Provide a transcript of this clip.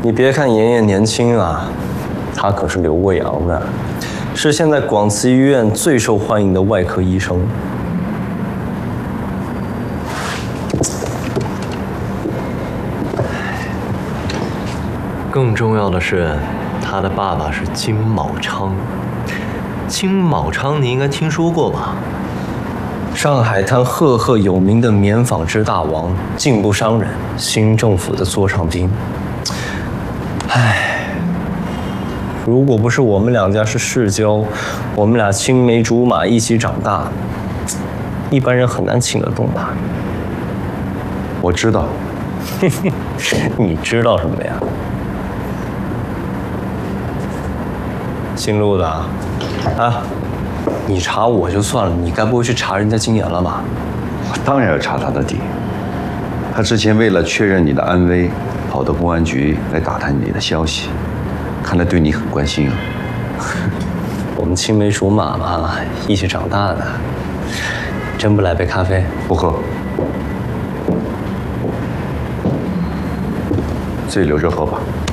你别看妍妍年轻啊，她可是留过洋的，是现在广慈医院最受欢迎的外科医生。 更重要的是，他的爸爸是金卯昌。金卯昌你应该听说过吧？ 上海滩赫赫有名的棉纺织大王，进步商人，新政府的座上宾。唉，如果不是我们两家是世交，我们俩青梅竹马一起长大，一般人很难请得动他。 我知道。 你知道什么呀？姓陆的啊？你查我就算了，你该不会去查人家金岩了吧？ 我当然要查他的底。他之前为了确认你的安危，跑到公安局来打探你的消息，看来对你很关心啊。 我们青梅竹马嘛，一起长大的。真不来杯咖啡？ 不喝，自己留着喝吧。